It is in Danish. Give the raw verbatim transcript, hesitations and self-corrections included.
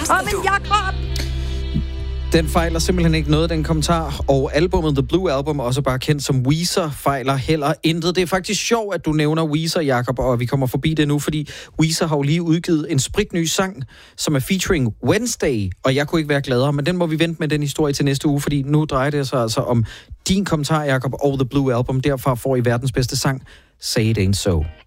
Åh, men Jacob! Den fejler simpelthen ikke noget, den kommentar. Og albumet The Blue Album, også bare kendt som Weezer, fejler heller intet. Det er faktisk sjovt, at du nævner Weezer, Jacob, og vi kommer forbi det nu, fordi Weezer har jo lige udgivet en spritny sang, som er featuring Wednesday, og jeg kunne ikke være gladere, men den må vi vente med den historie til næste uge, fordi nu drejer det sig altså om din kommentar, Jacob, og The Blue Album. Derfra får I verdens bedste sang, Say It Ain't So.